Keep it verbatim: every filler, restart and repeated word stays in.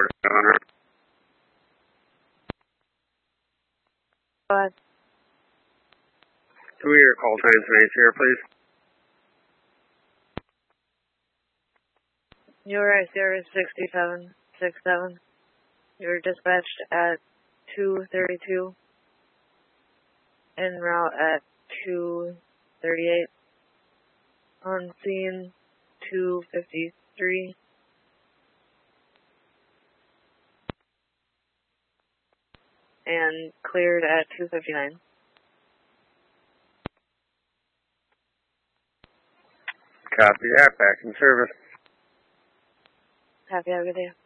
Florida seven hundred. Go ahead. Can we get your call times and here, please? You were at zero sixty-seven sixty-seven. You were dispatched at two thirty-two. En route at two thirty-eight. On scene two fifty-three. And cleared at two fifty-nine. Copy that. Back in service. Happy, have a good day.